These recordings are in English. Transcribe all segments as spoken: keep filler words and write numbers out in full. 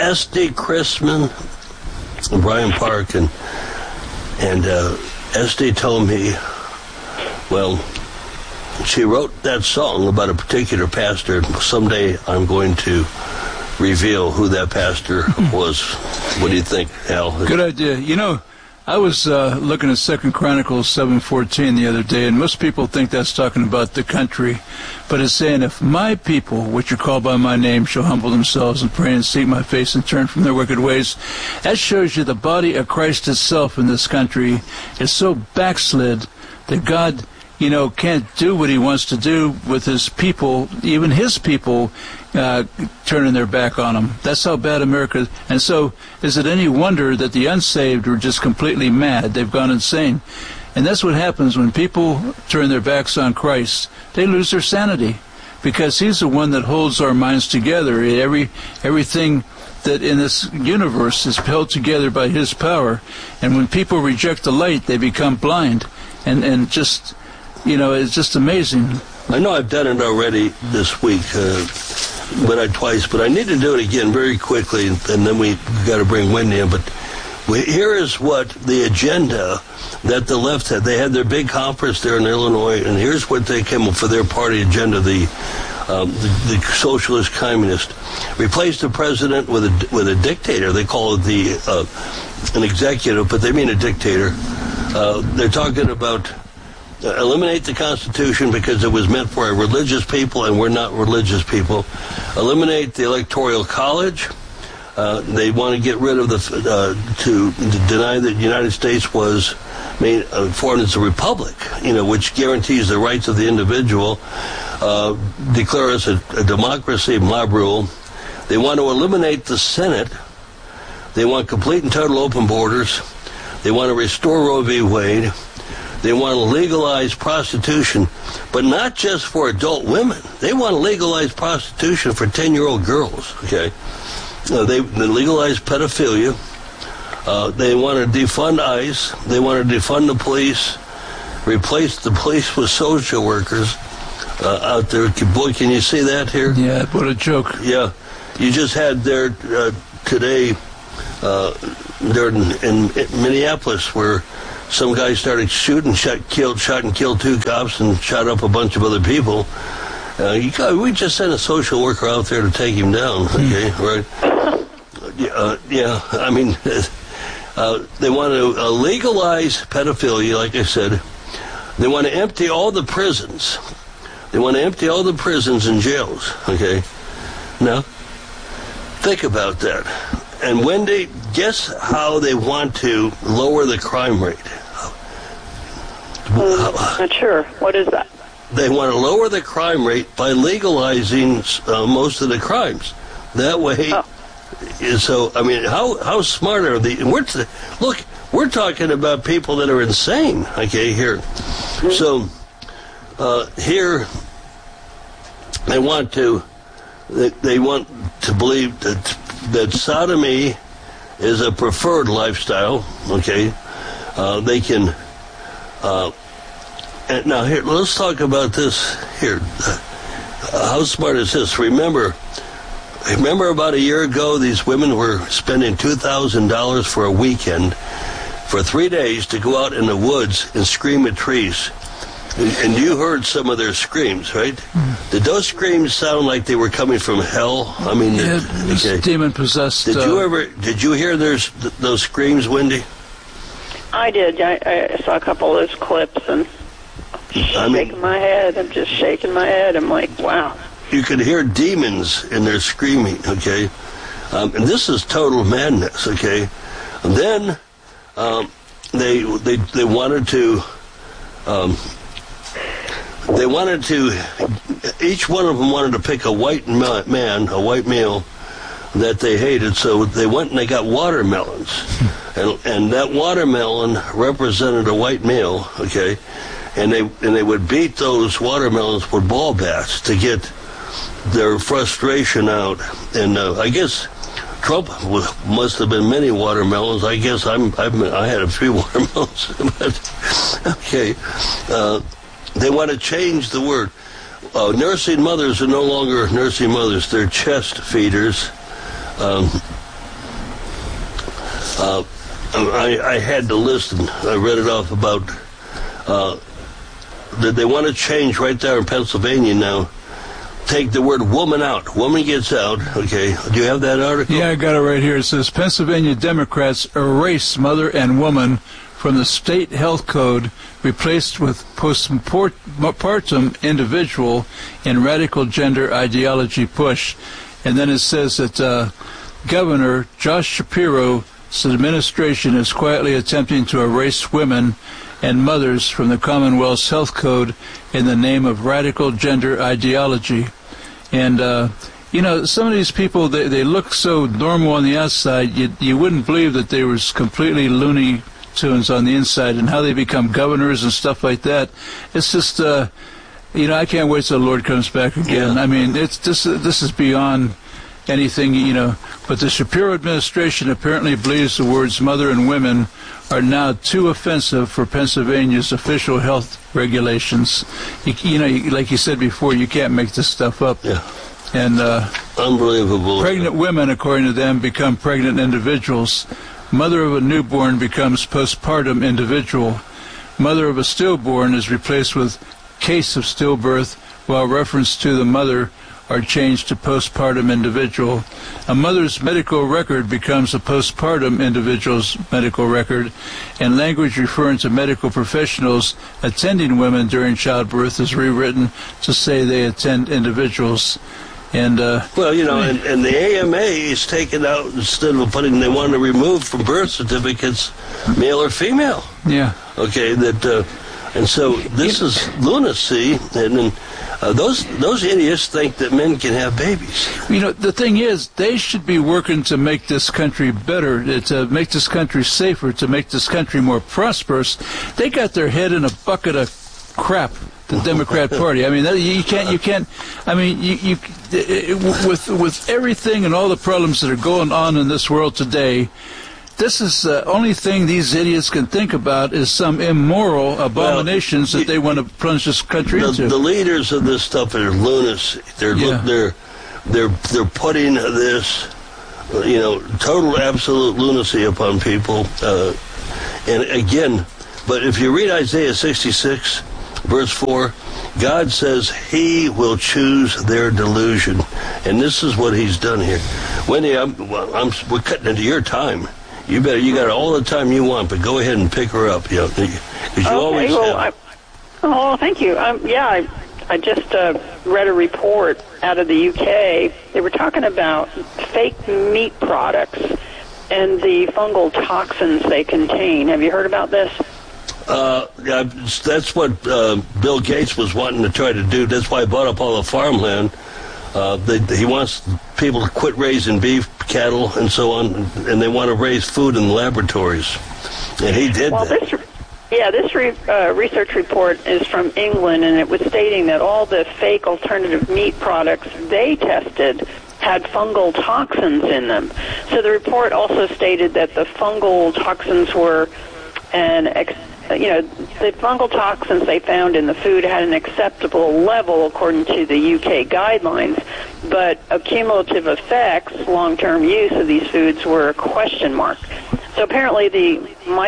S D Chrisman and Brian Park, and and uh, S D told me, well, she wrote that song about a particular pastor. Someday I'm going to reveal who that pastor was. What do you think, Al? Good idea. You know, I was uh, looking at Second Chronicles seven fourteen the other day, and most people think that's talking about the country, but it's saying, if my people, which are called by my name, shall humble themselves and pray and seek my face and turn from their wicked ways. That shows you the body of Christ itself in this country is so backslid that God, you know, can't do what he wants to do with his people, even his people, uh, turning their back on him. That's how bad America is. And so, is it any wonder that the unsaved are just completely mad? They've gone insane. And that's what happens when people turn their backs on Christ. They lose their sanity, because he's the one that holds our minds together. Every everything that in this universe is held together by his power. And when people reject the light, they become blind. And, and just... You know, it's just amazing. I know I've done it already this week, uh, but I twice, but I need to do it again very quickly, and, and then we got to bring Wendy in. But we, here is what the agenda that the left had. They had their big conference there in Illinois, and here's what they came up for their party agenda. The um, the, the socialist communist replaced the president with a with a dictator. They call it the uh, an executive, but they mean a dictator. Uh, they're talking about. Uh, eliminate the Constitution because it was meant for a religious people, and we're not religious people. Eliminate the Electoral College. Uh, they want to get rid of the, uh, to, to deny that the United States was made, uh, formed as a republic, you know, which guarantees the rights of the individual. Uh, declare us a, a democracy, mob rule. They want to eliminate the Senate. They want complete and total open borders. They want to restore Roe v. Wade. They want to legalize prostitution, but not just for adult women. They want to legalize prostitution for ten-year-old girls, okay? Uh, they, they legalize pedophilia. Uh, they want to defund ICE. They want to defund the police, replace the police with social workers uh, out there. Boy, can you see that here? Yeah, what a joke. Yeah. You just had there uh, today, uh, there in, in Minneapolis, where some guy started shooting, shot, killed, shot and killed two cops and shot up a bunch of other people. Uh, you got, we just sent a social worker out there to take him down. Okay, right? Yeah, uh, yeah. I mean, uh, they want to uh, legalize pedophilia, like I said. They want to empty all the prisons. They want to empty all the prisons and jails. Okay, now think about that. And Wendy, guess how they want to lower the crime rate? Um, not sure. What is that? They want to lower the crime rate by legalizing uh, most of the crimes. That way, oh. so, I mean, how how smart are they? We're t- look, we're talking about people that are insane, okay, here. Mm-hmm. So, uh, here, they want to, they, they want to believe that that sodomy is a preferred lifestyle, okay? Uh, they can, uh, and now here, let's talk about this here. Uh, how smart is this? Remember, remember about a year ago, these women were spending two thousand dollars for a weekend, for three days to go out in the woods and scream at trees. And you heard some of their screams, right? Mm. Did those screams sound like they were coming from hell? I mean, yeah, okay. demon possessed. Did uh, you ever? Did you hear those those screams, Wendy? I did. I, I saw a couple of those clips and I shaking mean, my head. I'm just shaking my head. I'm like, wow. You could hear demons in their screaming. Okay, um, and this is total madness. Okay, and then um, they they they wanted to. Um, They wanted to, each one of them wanted to pick a white man, a white male that they hated, so they went and they got watermelons. and and that watermelon represented a white male, okay? And they and they would beat those watermelons with ball bats to get their frustration out. And uh, I guess Trump was, must have been many watermelons. I guess I'm, I'm I had a few watermelons. but, okay. Uh, They want to change the word. Uh, nursing mothers are no longer nursing mothers. They're chest feeders. Um, uh, I, I had the list, and I read it off about uh, that they want to change right there in Pennsylvania now. Take the word woman out. Woman gets out. Okay. Do you have that article? Yeah, I got it right here. It says Pennsylvania Democrats erase mother and woman from the state health code, replaced with postpartum individual in radical gender ideology push. And then it says that uh, Governor Josh Shapiro's administration is quietly attempting to erase women and mothers from the Commonwealth's health code in the name of radical gender ideology. And, uh, you know, some of these people, they, they look so normal on the outside, you, you wouldn't believe that they were completely Looney Tunes on the inside, and how they become governors and stuff like that. It's just, uh, you know, I can't wait till the Lord comes back again. Yeah. I mean, it's this, this is beyond anything, you know. But the Shapiro administration apparently believes the words mother and women are now too offensive for Pennsylvania's official health regulations. You, you know, like you said before, you can't make this stuff up. Yeah. And uh, unbelievable. Pregnant women, according to them, become pregnant individuals. Mother of a newborn becomes postpartum individual. Mother of a stillborn is replaced with case of stillbirth, while reference to the mother are changed to postpartum individual. A mother's medical record becomes a postpartum individual's medical record, and language referring to medical professionals attending women during childbirth is rewritten to say they attend individuals. And uh, well, you know, and, and the A M A is taken out instead of putting, they want to remove from birth certificates male or female. Yeah. Okay, that, uh, and so this is lunacy, and then uh, those those idiots think that men can have babies. You know, the thing is, they should be working to make this country better, to make this country safer, to make this country more prosperous. They got their head in a bucket of crap. The Democrat Party. I mean, that, you can't. You can't. I mean, you, you it, with with everything and all the problems that are going on in this world today. This is the only thing these idiots can think about is some immoral abominations well, that they want to plunge this country the, into. The leaders of this stuff are lunacy. They're yeah. they're they're they're putting this, you know, total absolute lunacy upon people. Uh, and again, but if you read Isaiah sixty-six. Verse four, God says he will choose their delusion. And this is what he's done here. Wendy, I'm, well, I'm, we're cutting into your time. You better, you got all the time you want, but go ahead and pick her up. You know, because you okay, always well, have. I, oh, thank you. Um, yeah, I, I just uh, read a report out of the U K. They were talking about fake meat products and the fungal toxins they contain. Have you heard about this? Uh, yeah, that's what uh, Bill Gates was wanting to try to do. That's why he bought up all the farmland. Uh, they, he wants people to quit raising beef, cattle, and so on, and they want to raise food in laboratories. And he did well, that. This, yeah, this re, uh, research report is from England, and it was stating that all the fake alternative meat products they tested had fungal toxins in them. So the report also stated that the fungal toxins were an ex- you know, the fungal toxins they found in the food had an acceptable level according to the U K guidelines, but cumulative effects, long-term use of these foods were a question mark. So apparently the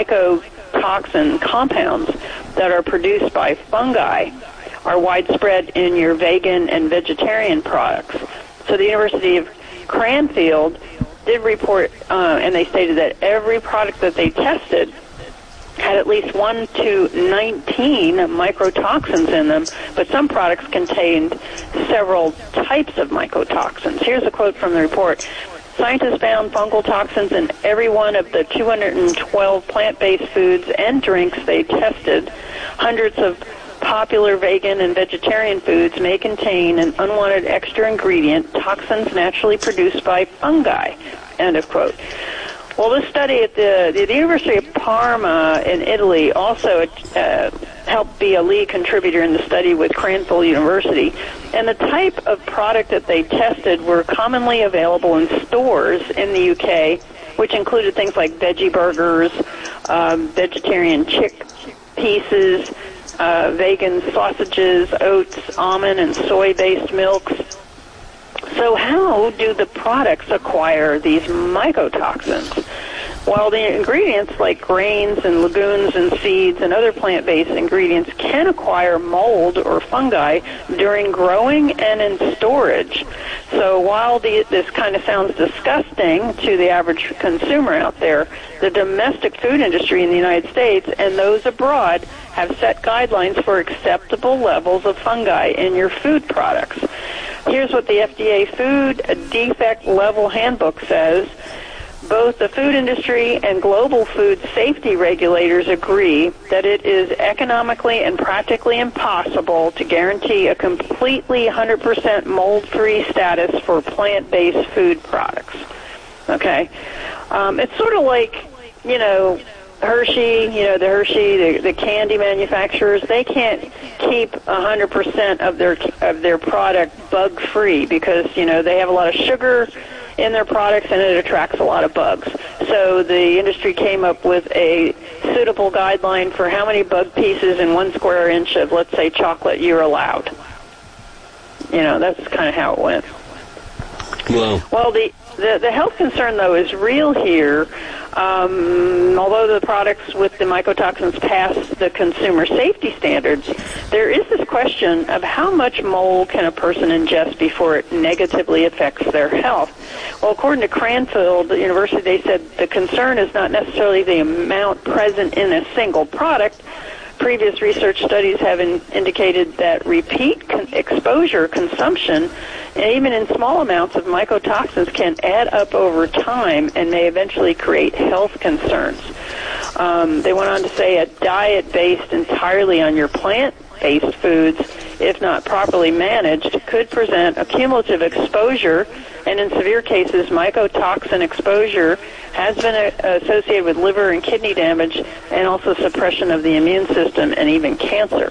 mycotoxin compounds that are produced by fungi are widespread in your vegan and vegetarian products. So the University of Cranfield did report, uh, and they stated that every product that they tested had at least one to nineteen mycotoxins in them, but some products contained several types of mycotoxins. Here's a quote from the report. Scientists found fungal toxins in every one of the two hundred twelve plant-based foods and drinks they tested. Hundreds of popular vegan and vegetarian foods may contain an unwanted extra ingredient, toxins naturally produced by fungi. End of quote. Well, this study at the, the University of Parma in Italy also uh, helped be a lead contributor in the study with Cranfield University. And the type of product that they tested were commonly available in stores in the U K, which included things like veggie burgers, um, vegetarian chick pieces, uh, vegan sausages, oats, almond and soy-based milks. So how do the products acquire these mycotoxins? While the ingredients like grains and legumes and seeds and other plant-based ingredients can acquire mold or fungi during growing and in storage. So while the, this kind of sounds disgusting to the average consumer out there, the domestic food industry in the United States and those abroad have set guidelines for acceptable levels of fungi in your food products. Here's what the F D A Food Defect Level Handbook says. Both the food industry and global food safety regulators agree that it is economically and practically impossible to guarantee a completely one hundred percent mold-free status for plant-based food products. Okay? Um, it's sort of like, you know, Hershey, you know, the Hershey, the, the candy manufacturers, they can't keep one hundred percent of their of their product bug-free because, you know, they have a lot of sugar in their products and it attracts a lot of bugs. So the industry came up with a suitable guideline for how many bug pieces in one square inch of, let's say, chocolate you're allowed. You know, that's kind of how it went. Well, well the, the, the health concern, though, is real here. Um, although the products with the mycotoxins pass the consumer safety standards, there is this question of how much mold can a person ingest before it negatively affects their health. Well, according to Cranfield University, they said the concern is not necessarily the amount present in a single product. Previous research studies have in, indicated that repeat con- exposure consumption, and even in small amounts of mycotoxins, can add up over time and may eventually create health concerns. Um, they went on to say a diet based entirely on your plant-based foods, if not properly managed, could present a cumulative exposure, and in severe cases, mycotoxin exposure has been a- associated with liver and kidney damage and also suppression of the immune system and even cancer.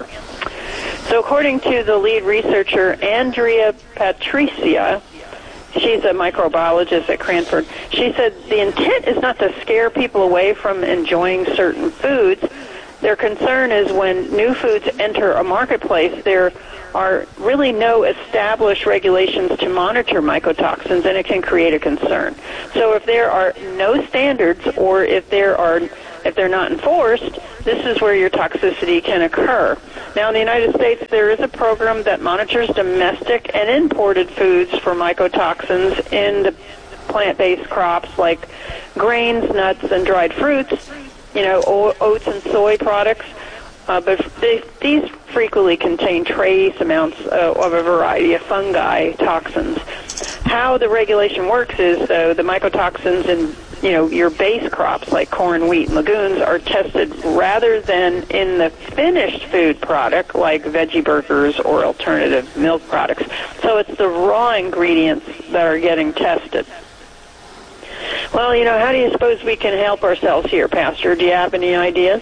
So according to the lead researcher, Andrea Patricia, she's a microbiologist at Cranford, she said the intent is not to scare people away from enjoying certain foods. Their concern is when new foods enter a marketplace, there are really no established regulations to monitor mycotoxins, and it can create a concern. So if there are no standards, or if there are if they're not enforced, this is where your toxicity can occur. Now, in the United States, there is a program that monitors domestic and imported foods for mycotoxins in the plant-based crops like grains, nuts, and dried fruits, you know, oats and soy products. Uh, but they, these frequently contain trace amounts uh, of a variety of fungi toxins. How the regulation works is, though, the mycotoxins in, you know, your base crops like corn, wheat, and legumes are tested rather than in the finished food product like veggie burgers or alternative milk products. So it's the raw ingredients that are getting tested. Well, you know, how do you suppose we can help ourselves here, Pastor? Do you have any ideas?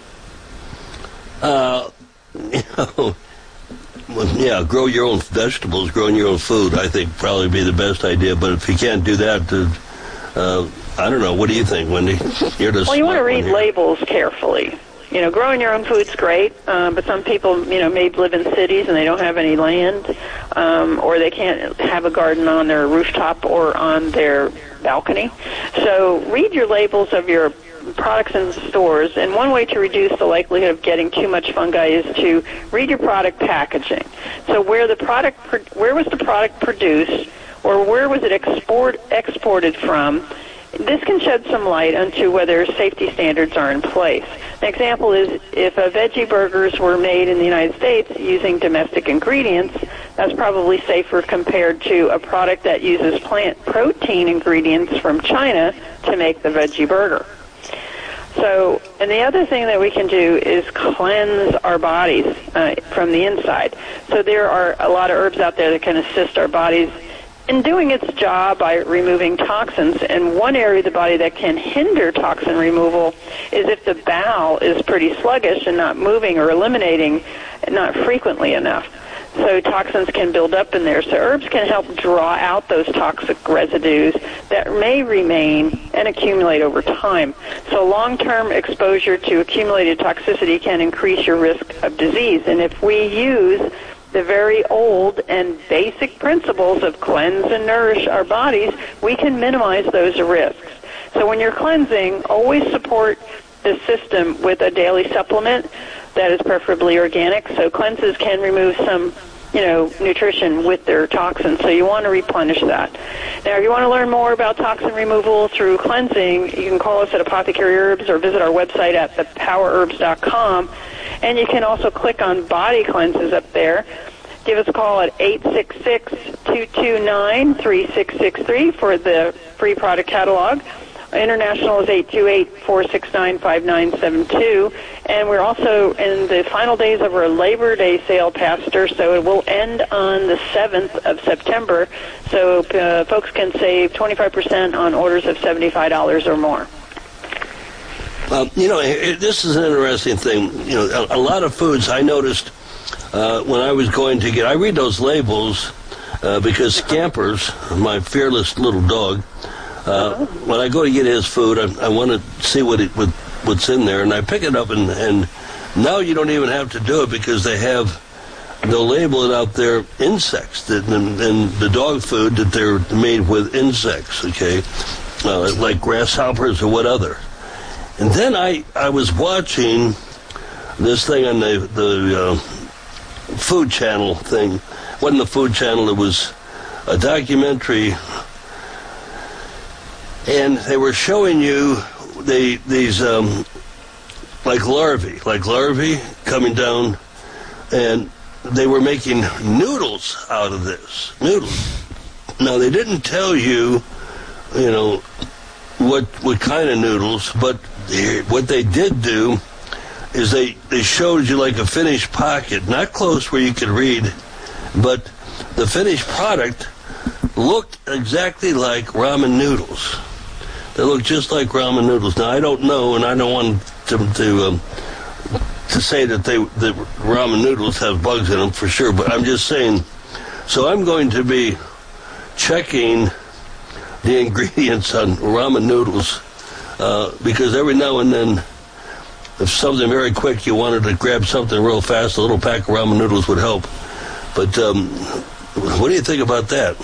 Uh, you know, yeah, grow your own vegetables, growing your own food, I think probably be the best idea. But if you can't do that, uh, uh, I don't know. What do you think, Wendy? You're the well, you want to read here. labels carefully. You know, growing your own food's great, uh, but some people, you know, may live in cities and they don't have any land, um, or they can't have a garden on their rooftop or on their balcony. So read your labels of your products in stores, and one way to reduce the likelihood of getting too much fungi is to read your product packaging. So where the product, where was the product produced, or where was it export exported from? This can shed some light onto whether safety standards are in place. An example is if a veggie burgers were made in the United States using domestic ingredients, that's probably safer compared to a product that uses plant protein ingredients from China to make the veggie burger. So, and the other thing that we can do is cleanse our bodies uh, from the inside. So there are a lot of herbs out there that can assist our bodies in doing its job by removing toxins. And one area of the body that can hinder toxin removal is if the bowel is pretty sluggish and not moving or eliminating not frequently enough. So toxins can build up in there. So herbs can help draw out those toxic residues that may remain and accumulate over time. So long-term exposure to accumulated toxicity can increase your risk of disease. And if we use the very old and basic principles of cleanse and nourish our bodies, we can minimize those risks. So when you're cleansing, always support the system with a daily supplement that is preferably organic. So cleanses can remove some, you know, nutrition with their toxins. So you want to replenish that. Now, if you want to learn more about toxin removal through cleansing, you can call us at Apothecary Herbs or visit our website at the power herbs dot com. And you can also click on body cleanses up there. Give us a call at eight six six, two two nine, three six six three for the free product catalog. International is eight two eight, four six nine, five nine seven two. And we're also in the final days of our Labor Day sale, Pastor, so it will end on the seventh of September. So uh, folks can save twenty-five percent on orders of seventy-five dollars or more. Uh, you know, it, this is an interesting thing. You know, a, a lot of foods I noticed uh, when I was going to get, I read those labels uh, because Scampers, my fearless little dog, uh, when I go to get his food, I, I want to see what, it, what what's in there, and I pick it up, and, and now you don't even have to do it because they have, they'll label it out there, insects, that, and, and the dog food that they're made with insects, okay, uh, like grasshoppers or what other. And then I, I was watching this thing on the, the uh, Food Channel thing. It wasn't the Food Channel, it was a documentary. And they were showing you the, these, um, like larvae, like larvae coming down, and they were making noodles out of this, noodles. Now, they didn't tell you, you know, what what kind of noodles, but what they did do is they, they showed you like a finished pocket, not close where you could read, but the finished product looked exactly like ramen noodles. They looked just like ramen noodles. Now, I don't know, and I don't want to to, um, to say that they that ramen noodles have bugs in them for sure, but I'm just saying. So I'm going to be checking the ingredients on ramen noodles uh, because every now and then, if something very quick, you wanted to grab something real fast, a little pack of ramen noodles would help. But um, what do you think about that?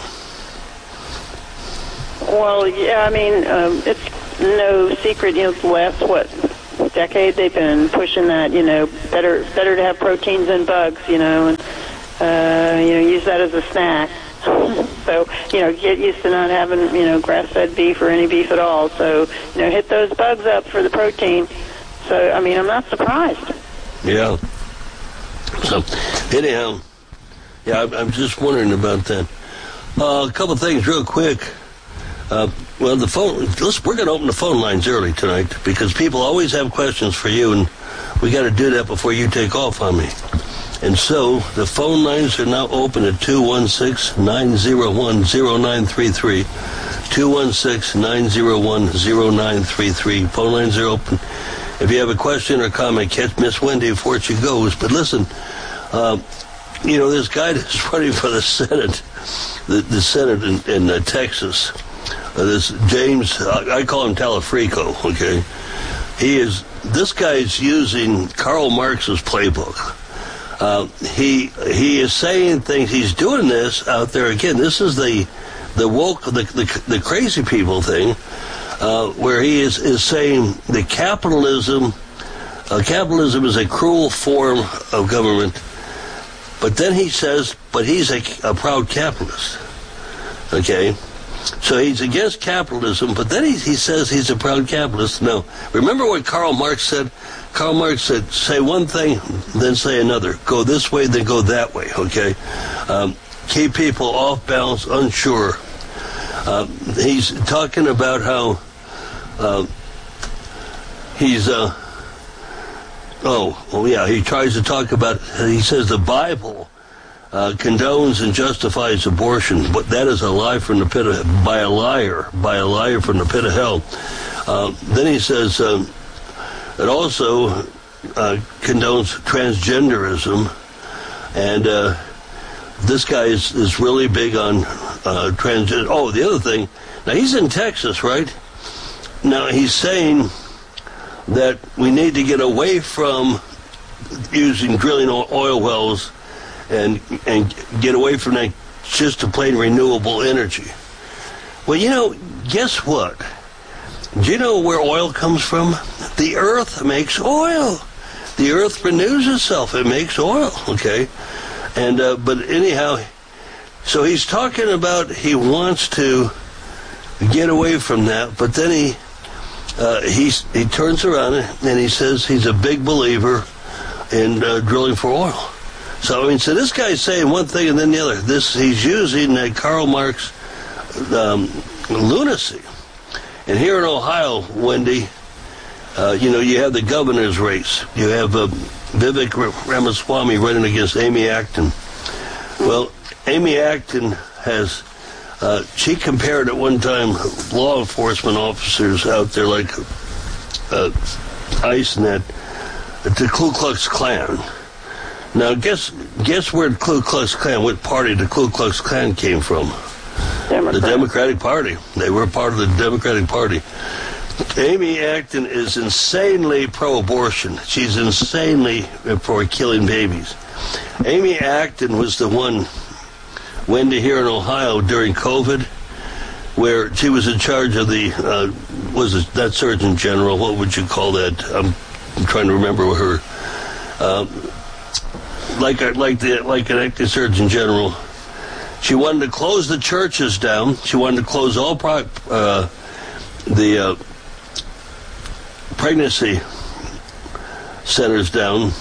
Well, yeah, I mean, um, it's no secret, you know, the last, what, decade they've been pushing that, you know, better better to have proteins than bugs, you know, and, uh, you know, use that as a snack. So, you know, get used to not having, you know, grass-fed beef or any beef at all. So, you know, hit those bugs up for the protein. So, I mean, I'm not surprised. Yeah. So, anyhow, yeah, I'm just wondering about that. Uh, a couple things real quick. Uh, well, the phone. Let's, we're going to open the phone lines early tonight because people always have questions for you, and we got to do that before you take off on me. And so the phone lines are now open at two one six, nine zero one, zero nine three three. two one six, nine zero one, zero nine three three. Phone lines are open. If you have a question or comment, catch Miss Wendy before she goes. But listen, uh, you know, this guy that's running for the Senate, the, the Senate in, in uh, Texas, uh, this James, I, I call him Talafrico, okay? He is, this guy is using Karl Marx's playbook. Uh, he he is saying things. He's doing this out there again. This is the the woke, the the, the crazy people thing, uh, where he is, is saying that capitalism, uh, capitalism is a cruel form of government. But then he says, but he's a, a proud capitalist. Okay, so he's against capitalism, but then he he says he's a proud capitalist. No, remember what Karl Marx said? Karl Marx said, say one thing, then say another. Go this way, then go that way, okay? Um, keep people off balance, unsure. Uh, he's talking about how uh, he's, uh, oh, well, yeah, he tries to talk about, he says the Bible uh, condones and justifies abortion, but that is a lie from the pit of, by a liar, by a liar from the pit of hell. Uh, then he says, um, it also uh, condones transgenderism, and uh, this guy is, is really big on uh, transgender. Oh, the other thing, now he's in Texas, right? Now he's saying that we need to get away from using drilling oil wells and and get away from that just to plain renewable energy. Well, you know, guess what? Do you know where oil comes from? The earth makes oil. The earth renews itself. It makes oil, okay? And uh, but anyhow, so he's talking about he wants to get away from that, but then he uh, he's, he turns around and he says he's a big believer in uh, drilling for oil. So, I mean, so this guy's saying one thing and then the other. This he's using uh, Karl Marx um, lunacy. And here in Ohio, Wendy, uh, you know, you have the governor's race. You have uh, Vivek Ramaswamy running against Amy Acton. Well, Amy Acton has, uh, she compared at one time law enforcement officers out there like uh, ICE and that to Ku Klux Klan. Now, guess guess where the Ku Klux Klan, what party the Ku Klux Klan came from? Democrat. The Democratic Party. They were part of the Democratic Party. Amy Acton is insanely pro-abortion. She's insanely for killing babies. Amy Acton was the one, Wendy, here in Ohio during COVID, where she was in charge of the, uh, was it that Surgeon General? What would you call that? I'm, I'm trying to remember her. Uh, like a, like the like an active Surgeon General. She wanted to close the churches down. She wanted to close all pro, uh, the uh, pregnancy centers down,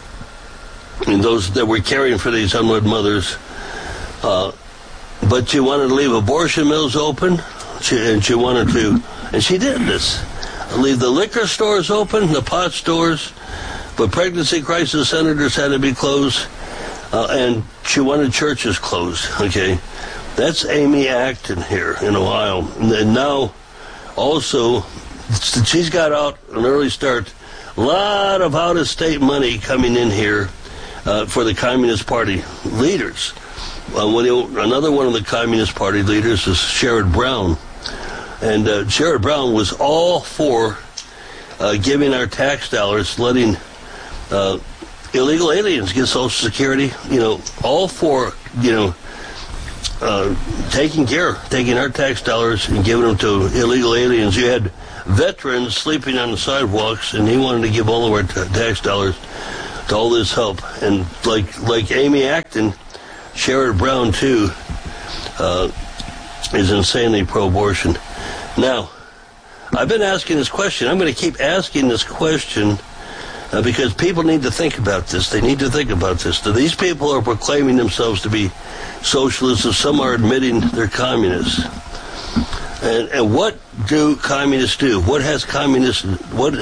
and those that were caring for these unwed mothers. Uh, but she wanted to leave abortion mills open, she, and she wanted to, and she did this, leave the liquor stores open, the pot stores, but pregnancy crisis centers had to be closed. Uh, and she wanted churches closed, okay? That's Amy Acton here in Ohio. And, and now, also, she's got out an early start, a lot of out-of-state money coming in here uh, for the Communist Party leaders. Uh, when he, another one of the Communist Party leaders is Sherrod Brown. And uh, Sherrod Brown was all for uh, giving our tax dollars, letting... Uh, illegal aliens get Social Security, you know, all for, you know, uh, taking care, taking our tax dollars and giving them to illegal aliens. You had veterans sleeping on the sidewalks, and he wanted to give all of our t- tax dollars to all this help. And like like Amy Acton, Sherrod Brown, too, uh, is insanely pro-abortion. Now, I've been asking this question. I'm going to keep asking this question Uh, because people need to think about this. They need to think about this. So these people are proclaiming themselves to be socialists, and some are admitting they're communists. And, and what do communists do? What has communism? What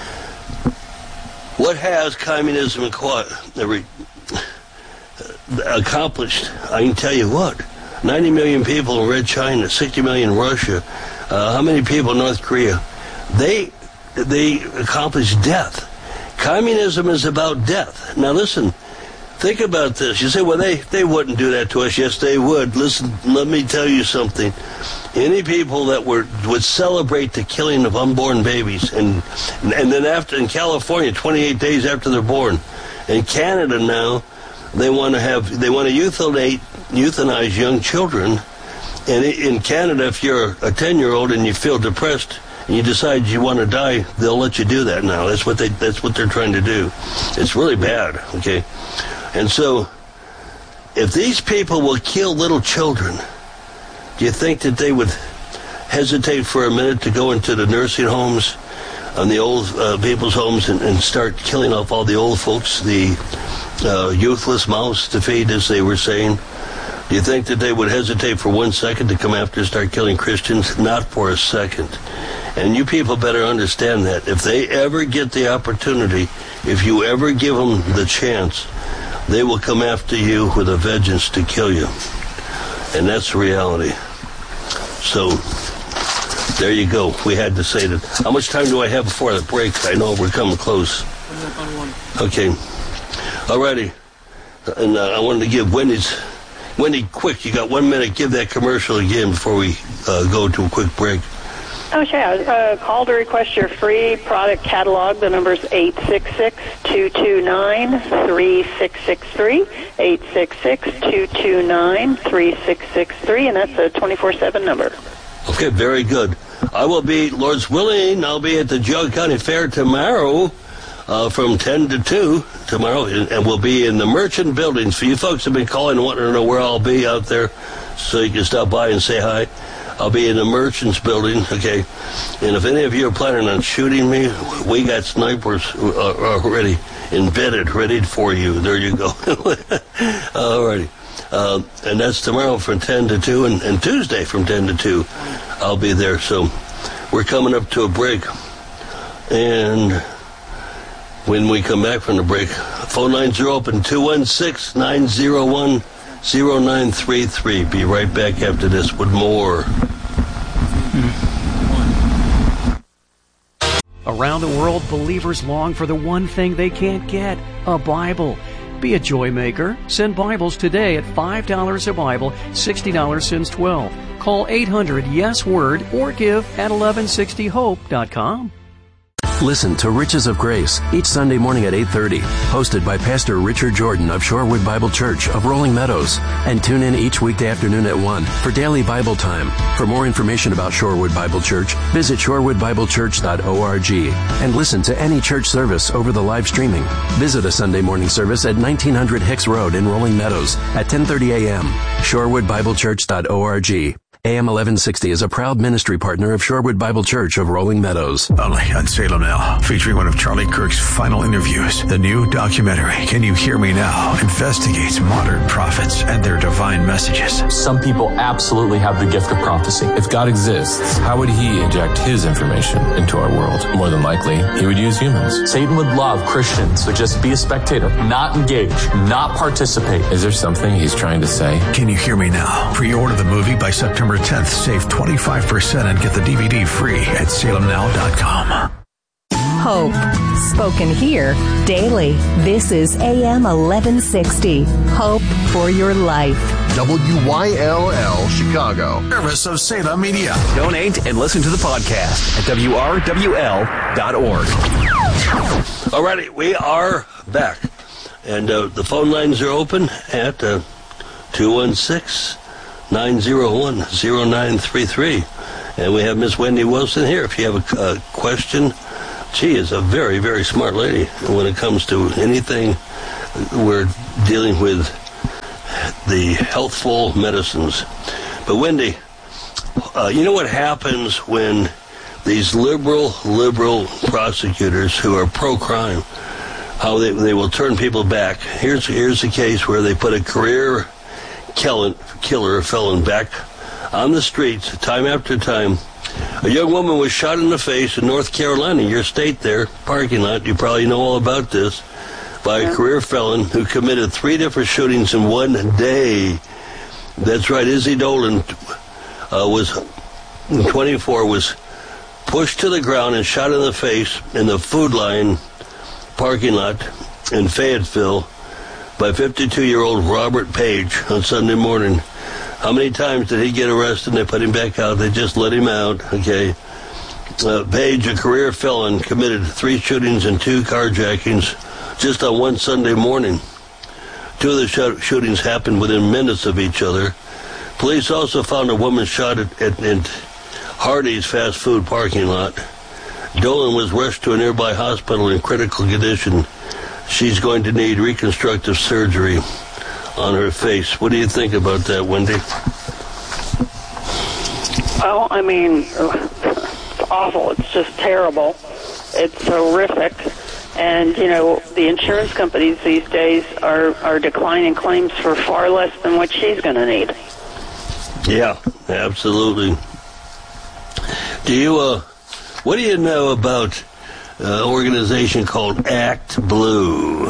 what has communism accomplished? I can tell you what. ninety million people in Red China, sixty million in Russia. Uh, how many people in North Korea? They they accomplished death. Communism is about death. Now listen, think about this. You say, well, they, they wouldn't do that to us. Yes, they would. Listen, let me tell you something. Any people that were would celebrate the killing of unborn babies, and and then after in California, twenty-eight days after they're born, in Canada now, they want to have they want to euthanize euthanize young children, and in Canada, if you're a ten-year-old and you feel depressed, and you decide you want to die, they'll let you do that now. That's what they that's what they're trying to do. It's really bad, okay? And so if these people will kill little children, do you think that they would hesitate for a minute to go into the nursing homes and the old uh, people's homes and, and start killing off all the old folks, the uh, youthless mouths to feed, as they were saying? Do you think that they would hesitate for one second to come after and start killing Christians? Not for a second. And you people better understand that. If they ever get the opportunity, if you ever give them the chance, they will come after you with a vengeance to kill you. And that's reality. So, there you go. We had to say that. How much time do I have before the break? I know we're coming close. Okay. Alrighty. And uh, I wanted to give Wendy's... Wendy, quick, you got one minute. Give that commercial again before we uh, go to a quick break. Oh, sure. Uh, call to request your free product catalog. The number is eight six six, two two nine, three six six three, eight six six, two two nine, three six six three, and that's a twenty-four seven number. Okay, very good. I will be, Lord's willing, I'll be at the Geauga County Fair tomorrow uh, from ten to two tomorrow, and we'll be in the Merchant Building. So you folks have been calling and wanting to know where I'll be out there, so you can stop by and say hi. I'll be in the Merchants Building, okay? And if any of you are planning on shooting me, we got snipers already embedded, ready for you. There you go. All righty. Uh, and that's tomorrow from ten to two, and, and Tuesday from ten to two. I'll be there. So we're coming up to a break. And when we come back from the break, phone lines are open, two one six, nine zero one, zero nine three three. Be right back after this with more. Around the world, believers long for the one thing they can't get, a Bible. Be a joy maker. Send Bibles today at five dollars a Bible, sixty dollars since twelve. Call eight hundred yes word or give at eleven sixty hope dot com. Listen to Riches of Grace each Sunday morning at eight thirty, hosted by Pastor Richard Jordan of Shorewood Bible Church of Rolling Meadows. And tune in each weekday afternoon at one for daily Bible time. For more information about Shorewood Bible Church, visit shorewood bible church dot org and listen to any church service over the live streaming. Visit a Sunday morning service at nineteen hundred Hicks Road in Rolling Meadows at ten thirty a.m. shorewood bible church dot org. A M eleven sixty is a proud ministry partner of Shorewood Bible Church of Rolling Meadows. Only on Salem Now, featuring one of Charlie Kirk's final interviews. The new documentary, Can You Hear Me Now?, investigates modern prophets and their divine messages. Some people absolutely have the gift of prophecy. If God exists, how would he inject his information into our world? More than likely, he would use humans. Satan would love Christians who just be a spectator, not engage, not participate. Is there something he's trying to say? Can You Hear Me Now? Pre-order the movie by September tenth. Save twenty-five percent and get the D V D free at salem now dot com. Hope, spoken here daily. This is A M eleven sixty. Hope for your life. W Y L L Chicago. Service of Salem Media. Donate and listen to the podcast at W R W L dot org. All righty, we are back. And uh, the phone lines are open at uh, two one six, nine zero one, zero nine three three. And we have Miss Wendy Wilson here. If you have a, a question, she is a very, very smart lady when it comes to anything we're dealing with the healthful medicines. But Wendy, uh, you know what happens when these liberal, liberal prosecutors who are pro-crime, how they, they will turn people back. Here's, here's a case where they put a career killer, killer felon back on the streets time after time. A young woman was shot in the face in North Carolina, your state there, parking lot. You probably know all about this, by a career felon who committed three different shootings in one day. That's right, Izzy Dolan uh, was twenty-four, was pushed to the ground and shot in the face in the Food Line parking lot in Fayetteville by fifty-two-year-old Robert Page on Sunday morning. How many times did he get arrested and they put him back out? They just let him out, okay? Uh, Page, a career felon, committed three shootings and two carjackings just on one Sunday morning. Two of the sh- shootings happened within minutes of each other. Police also found a woman shot at, at, at Hardee's fast food parking lot. Dolan was rushed to a nearby hospital in critical condition. She's going to need reconstructive surgery on her face. What do you think about that, Wendy? Well, I mean, it's awful. It's just terrible. It's horrific. And, you know, the insurance companies these days are, are declining claims for far less than what she's going to need. Yeah, absolutely. Do you, uh, what do you know about an organization called Act Blue?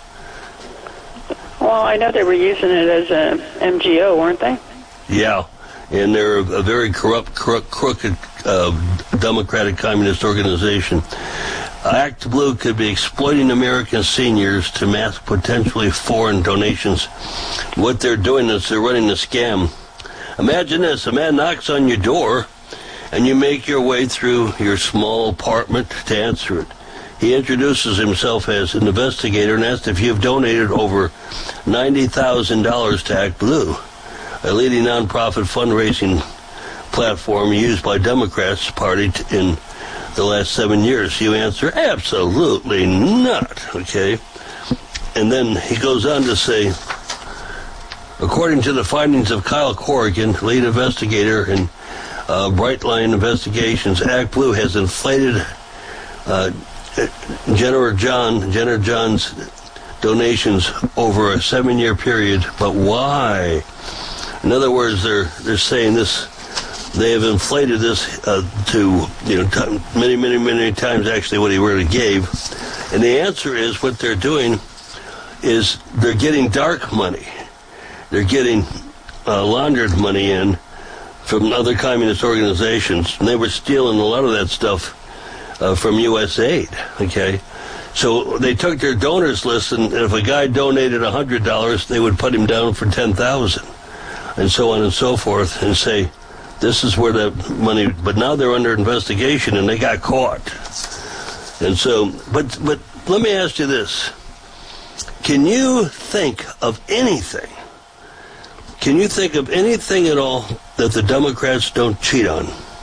Well, I know they were using it as a M G O, weren't they? Yeah, and they're a very corrupt, crook, crooked, uh, Democratic Communist organization. Act Blue could be exploiting American seniors to mask potentially foreign donations. What they're doing is they're running a scam. Imagine this, a man knocks on your door, and you make your way through your small apartment to answer it. He introduces himself as an investigator and asks if you've donated over ninety thousand dollars to Act Blue, a leading nonprofit fundraising platform used by Democrats Party t- in the last seven years? You answer, absolutely not, okay? And then he goes on to say, according to the findings of Kyle Corrigan, lead investigator in uh, Brightline Investigations, ActBlue has inflated uh, Jenner John, Jenner John's donations over a seven-year period. But why? In other words, they're they're saying this. They have inflated this uh, to you know t- many, many, many times actually what he really gave. And the answer is what they're doing is they're getting dark money. They're getting uh, laundered money in from other communist organizations, and they were stealing a lot of that stuff uh, from U S aid, okay? So they took their donors list, and if a guy donated one hundred dollars, they would put him down for ten thousand dollars, and so on and so forth, and say, this is where the money, but now they're under investigation, and they got caught. And so, but but let me ask you this. Can you think of anything Can you think of anything at all that the Democrats don't cheat on?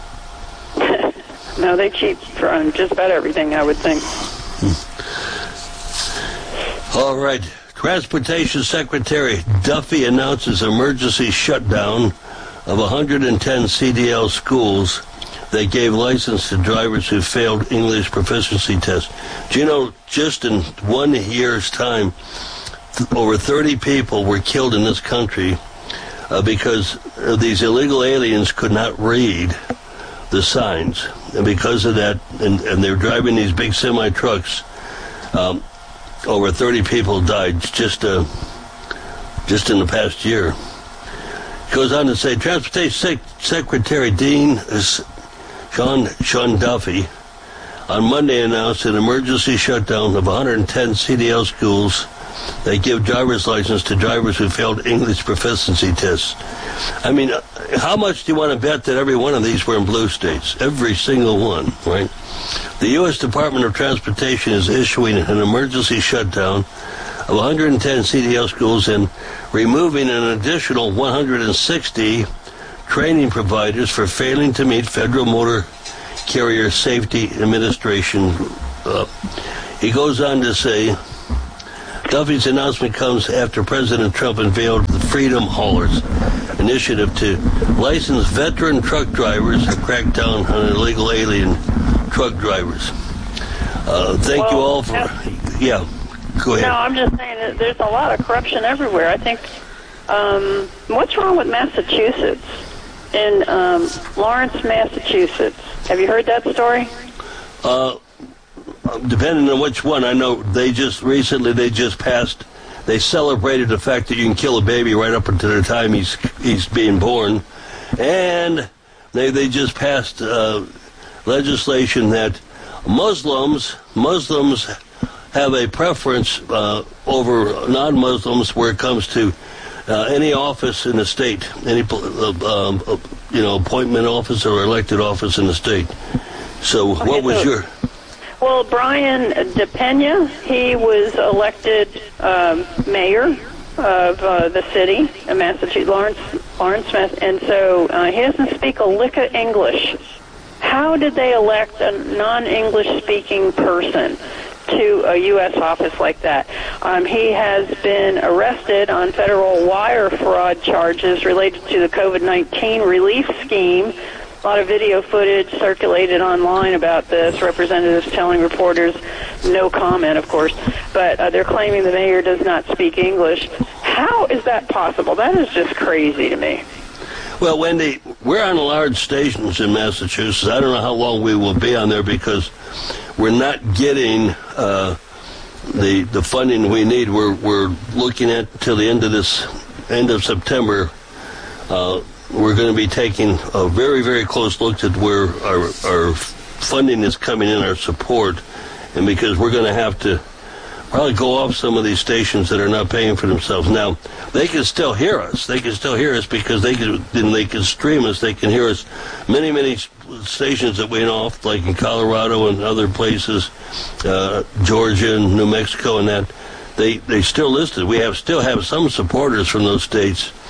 No, they cheat for on just about everything, I would think. Hmm. All right. Transportation Secretary Duffy announces emergency shutdown of one hundred ten C D L schools that gave license to drivers who failed English proficiency tests. Do you know, just in one year's time, th- over thirty people were killed in this country Uh, because uh, these illegal aliens could not read the signs. And because of that, and, and they're driving these big semi-trucks, um, over thirty people died just uh, just in the past year. It goes on to say, Transportation Sec- Secretary Dean Sean, Sean Duffy on Monday announced an emergency shutdown of one hundred ten C D L schools that give driver's license to drivers who failed English proficiency tests. I mean, how much do you want to bet that every one of these were in blue states? Every single one, right? The U S Department of Transportation is issuing an emergency shutdown of one hundred ten C D L schools and removing an additional one hundred sixty training providers for failing to meet Federal Motor Carrier Safety Administration. Uh, he goes on to say, Duffy's announcement comes after President Trump unveiled the Freedom Haulers initiative to license veteran truck drivers and crack down on illegal alien truck drivers. Uh, thank well, you all for... Yeah, go ahead. No, I'm just saying that there's a lot of corruption everywhere. I think, um, what's wrong with Massachusetts? In um, Lawrence, Massachusetts. Have you heard that story? Uh... Depending on which one, I know they just recently they just passed. They celebrated the fact that you can kill a baby right up until the time he's he's being born, and they they just passed uh, legislation that Muslims Muslims have a preference uh, over non-Muslims where it comes to uh, any office in the state, any uh, um, uh, you know appointment office or elected office in the state. So, okay, what was so- your Well, Brian DePena, he was elected um, mayor of uh, the city of Massachusetts, Lawrence, Lawrence, Mass, and so uh, he doesn't speak a lick of English. How did they elect a non-English speaking person to a U S office like that? Um, he has been arrested on federal wire fraud charges related to the COVID nineteen relief scheme. A lot of video footage circulated online about this, representatives telling reporters no comment, of course, but uh, they're claiming the mayor does not speak English. How is that possible? That is just crazy to me. Well, Wendy, we're on large stations in Massachusetts. I don't know how long we will be on there because we're not getting uh, the the funding we need. We're we're looking at till the end of this end of September. Uh, We're going to be taking a very, very close look at where our, our funding is coming in, our support, and because we're going to have to probably go off some of these stations that are not paying for themselves. Now, they can still hear us. They can still hear us because they can, then they can stream us. They can hear us. Many, many stations that went off, like in Colorado and other places, uh, Georgia and New Mexico and that, they, they still listed. We have still have some supporters from those states.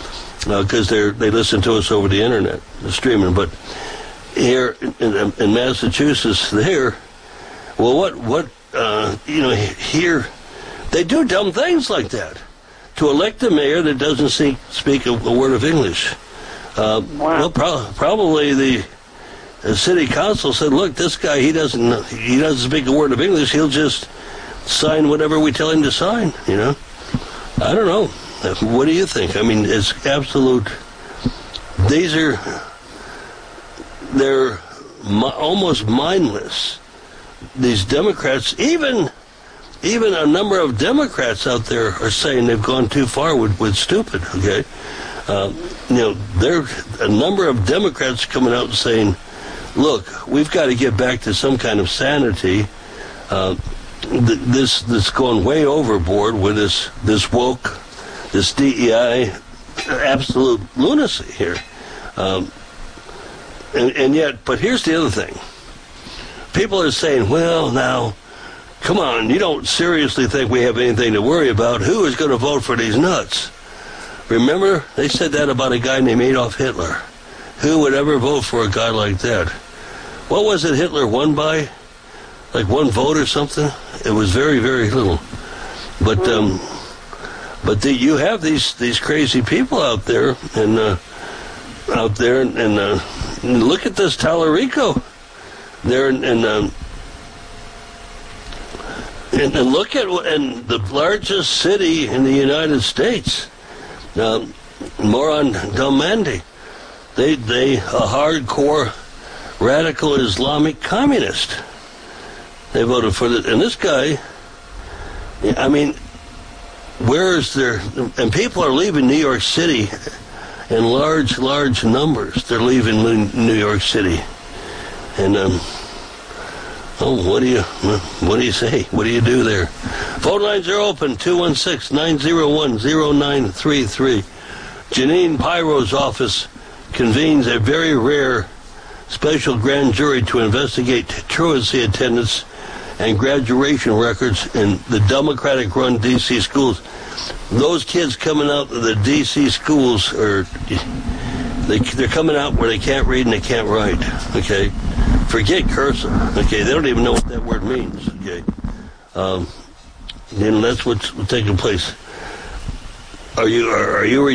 because uh, they they listen to us over the internet, the streaming. But here in, in Massachusetts, there, well, what what uh, you know here, they do dumb things like that to elect a mayor that doesn't see, speak a, a word of English. Uh, wow. Well, pro- probably the, the city council said, "Look, this guy he doesn't he doesn't speak a word of English. He'll just sign whatever we tell him to sign." You know, I don't know. What do you think? I mean, it's absolute. These are they're mi- almost mindless. These Democrats, even even a number of Democrats out there are saying they've gone too far with, with stupid. Okay. Uh, you know, there are a number of Democrats coming out and saying, look, we've got to get back to some kind of sanity. Uh, th- this this going way overboard with this, this woke, this D E I, absolute lunacy here. Um, and, and yet, but here's the other thing. People are saying, well, now, come on, you don't seriously think we have anything to worry about. Who is going to vote for these nuts? Remember, they said that about a guy named Adolf Hitler. Who would ever vote for a guy like that? What was it Hitler won by? Like one vote or something? It was very, very little. But um, but the, you have these, these crazy people out there, and uh, out there, and, and, uh, and look at this Tallarico. There, and and, um, and and look at and the largest city in the United States. Um, Moron Dalmandi, they they a hardcore radical Islamic communist. They voted for this, and this guy. I mean, where is there? And people are leaving New York City in large, large numbers. They're leaving New York City, and um, oh, what do you what do you say? What do you do there? Phone lines are open, two one six, nine zero one, zero nine three three. Janine Pyro's office convenes a very rare special grand jury to investigate truancy attendance and graduation records in the Democratic-run D C schools. Those kids coming out of the D C schools are they, they're coming out where they can't read and they can't write. Okay, forget cursor. Okay, they don't even know what that word means. Okay, um, and that's what's taking place. Are you are, are you